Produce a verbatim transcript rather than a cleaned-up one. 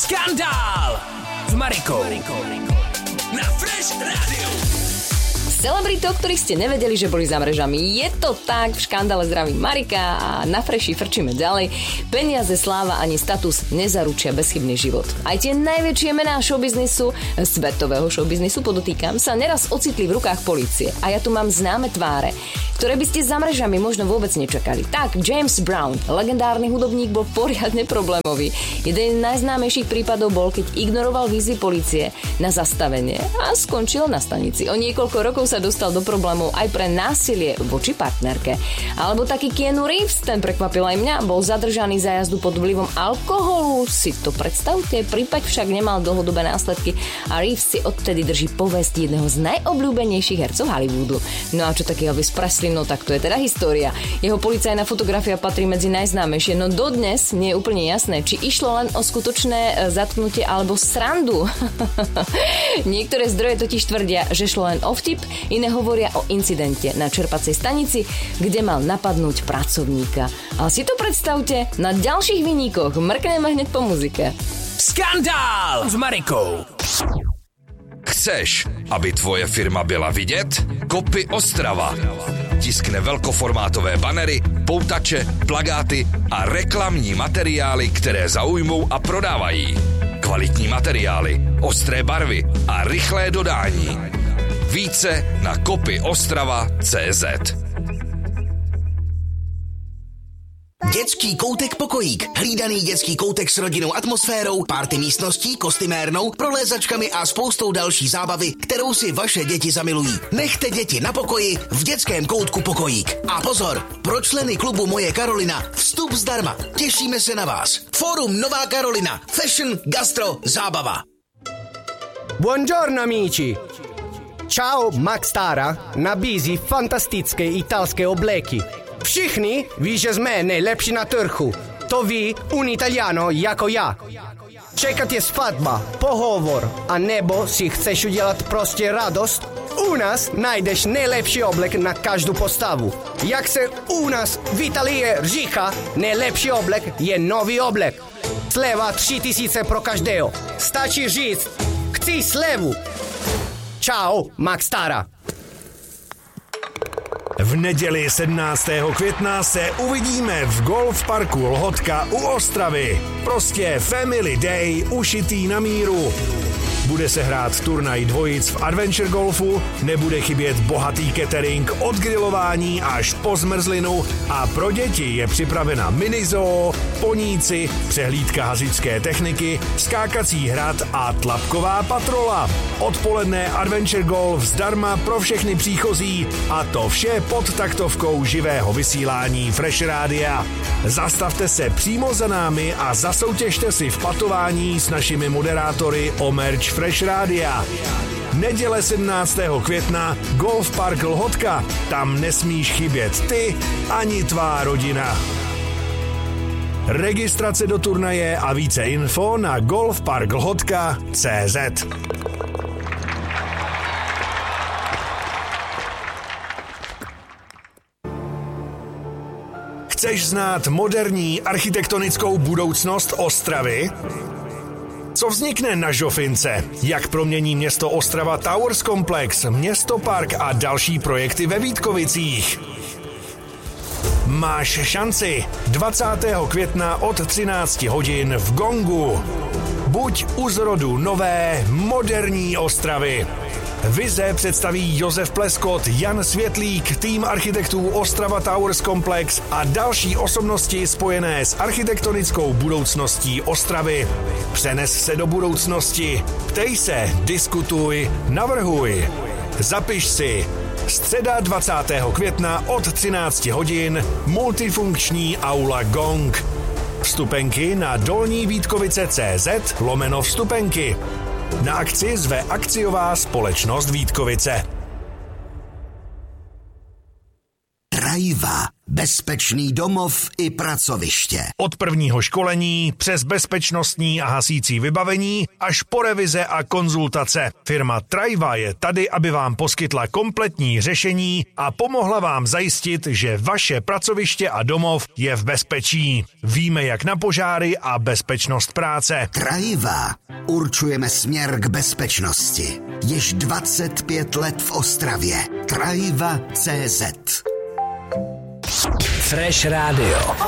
Skandál s Marikou na Fresh Rádiu. Celebrity, o ktorých ste nevedeli, že boli za mrežami. Je to tak, v Škandále zdraví Marika a na Freši frčíme ďalej. Peniaze, sláva ani status nezaručia bezchybný život. Aj tie najväčšie mená showbiznisu, svetového showbiznisu podotýkam, sa neraz ocitli v rukách polície. A ja tu mám známe tváre, ktoré by ste za mrežami možno vôbec nečakali. Tak, James Brown, legendárny hudobník, bol poriadne problémový. Jeden z najznámejších prípadov bol, keď ignoroval výzvy polície na zastavenie a skončil na stanici. O niekoľko rokov sa dostal do problémov aj pre násilie voči partnerke. Alebo taký Keanu Reeves, ten prekvapil aj mňa, bol zadržaný za jazdu pod vplyvom alkoholu. Si to predstavte, prípad však nemal dlhodobé následky a Reeves si odtedy drží povesť jedného z najobľúbenejších hercov Hollywoodu. No a čo taký Elvis Presley, no tak to je teda história. Jeho policajná fotografia patrí medzi najznámejšie, no dodnes nie je úplne jasné, či išlo len o skutočné zatknutie alebo srandu. Niektoré zdroje totiž tvrdia, že šlo len o vtip, iné hovoria o incidente na čerpacej stanici, kde mal napadnúť pracovníka. Ale si to predstavte, na ďalších viníkoch mrkneme hneď po muzike. Skandál s Marikou. Chceš, aby tvoje firma byla vidět? Kopy Ostrava. Tiskne velkoformátové banery, poutače, plagáty a reklamní materiály, které zaujmou a prodávají. Kvalitní materiály, ostré barvy a rychlé dodání. Více na kopy ostrava tečka cé zet. Dětský koutek Pokojík. Hlídaný dětský koutek s rodinnou atmosférou, party místností, kostymérnou, prolézačkami a spoustou další zábavy, kterou si vaše děti zamilují. Nechte děti na pokoji v dětském koutku Pokojík. A pozor, pro členy klubu Moje Karolina vstup zdarma. Těšíme se na vás. Fórum Nová Karolina. Fashion, gastro, zábava. Buongiorno amici. Ciao, Max Tara nabízí fantastické italské obleky. Všichni ví, že jsme nejlepší na trhu. To ví un Italiano jako já. Čekat je svatba, pohovor, a nebo si chceš udělat prostě radost? U nás najdeš nejlepší oblek na každou postavu. Jak se u nás v Italii říká, nejlepší oblek je nový oblek. Sleva tři tisíce pro každého. Stačí říct, chci slevu. Čau, Max Tara. V neděli sedmnáctého května se uvidíme v Golf Parku Lhotka u Ostravy. Prostě Family Day ušitý na míru. Bude se hrát turnaj dvojic v Adventure Golfu, nebude chybět bohatý catering od grilování až po zmrzlinu a pro děti je připravena minizoo, poníci, přehlídka hasičské techniky, skákací hrad a tlapková patrola. Odpoledne Adventure Golf zdarma pro všechny příchozí a to vše pod taktovkou živého vysílání Fresh Rádia. Zastavte se přímo za námi a zasoutěžte si v patování s našimi moderátory o merch Fresh Rádia. Neděle sedmnáctého května Golf Park Lhotka. Tam nesmíš chybět ty ani tvá rodina. Registrace do turnaje a více info na golf park lhotka tečka cé zet. Chceš znát moderní architektonickou budoucnost Ostravy? Co vznikne na Žofince? Jak promění město Ostrava Towers Complex, Město Park a další projekty ve Vítkovicích? Máš šanci dvacátého května od třinácti hodin v Gongu. Buď u zrodu nové, moderní Ostravy. Vize představí Josef Pleskot, Jan Světlík, tým architektů Ostrava Towers Complex a další osobnosti spojené s architektonickou budoucností Ostravy. Přenes se do budoucnosti. Ptej se, diskutuj, navrhuj. Zapiš si. Středa dvacátého května od třinácti hodin multifunkční aula Gong. Vstupenky na dolní Vítkovice tečka cé zet lomeno vstupenky. Na akci zve akciová společnost Vítkovice. Rajva. Bezpečný domov i pracoviště. Od prvního školení přes bezpečnostní a hasící vybavení až po revize a konzultace. Firma Trajva je tady, aby vám poskytla kompletní řešení a pomohla vám zajistit, že vaše pracoviště a domov je v bezpečí. Víme jak na požáry a bezpečnost práce. Trajva. Určujeme směr k bezpečnosti. Již dvacet pět let v Ostravě. Trajva tečka cé zet. Fresh Radio.